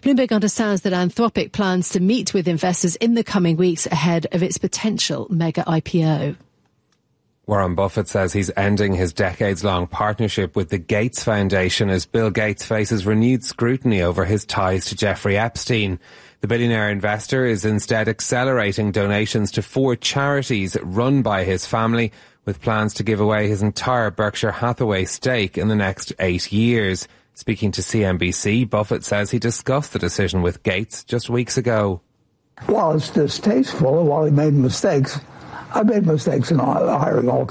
Bloomberg understands that Anthropic plans to meet with investors in the coming weeks ahead of its potential mega IPO. Warren Buffett says he's ending his decades-long partnership with the Gates Foundation as Bill Gates faces renewed scrutiny over his ties to Jeffrey Epstein. The billionaire investor is instead accelerating donations to 4 charities run by his family, with plans to give away his entire Berkshire Hathaway stake in the next 8 years. Speaking to CNBC, Buffett says he discussed the decision with Gates just weeks ago. While it's distasteful, while he made mistakes, I made mistakes in hiring all